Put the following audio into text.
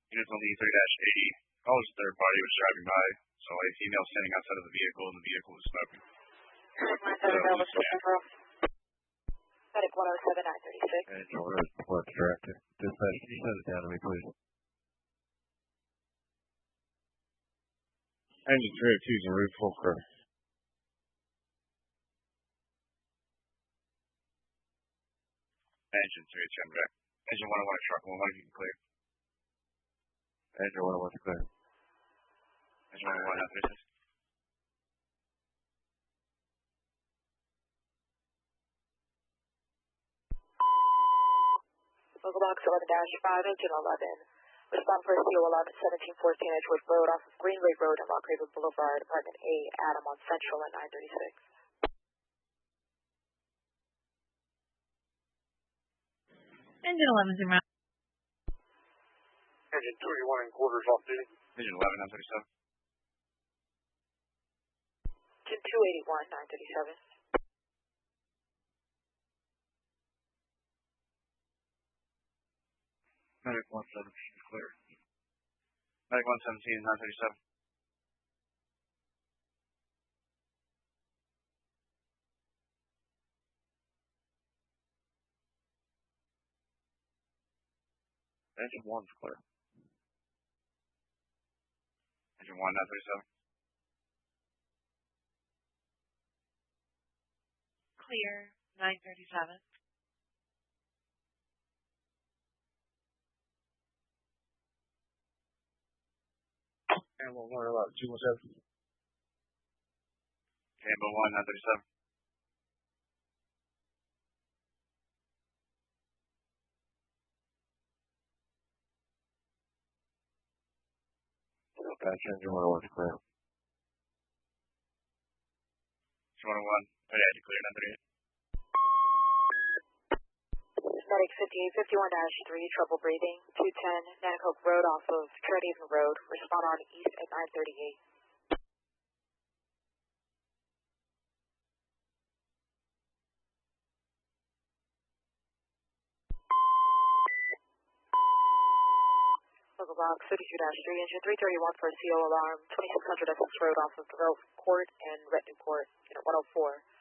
Units on the E3-80. Calls third party was driving by. So a female standing outside of the vehicle and the vehicle was smoking. Medic 107-936. Angel, what's directed? Dispatch, can you send it down to me, please? Engine 302 is en route full crew. Engine 302, I'm back. Engine 101 truck 101, you can clear. Engine 101 is clear. Engine 101, 936. Local box 11-5, engine 11. Respond for CO alarm at 1714 Edgewood Road off of Greenway Road and Rockhaven Boulevard, Apartment A, Adam on Central at 936. Engine 11 zoom out. Engine 21 in quarters off duty. Engine 11, 937. Engine 281, 937. Medic 117 is clear. Medic 117, 937. Engine 1's clear. Engine 1, 937. Clear, 937. And we'll learn about 217. Cambo 1, 937. Dispatch, engine 101 is clear. Engine 101, Pediatric clear, 938. Medic 5851-3, trouble breathing. 210 Nanacoke Road off of Treadhaven Road. Respond on east at 938. Local box 52-3, engine 331 for a CO alarm. 2600 Essex Road off of Grove Court and Retinue Court, unit 104.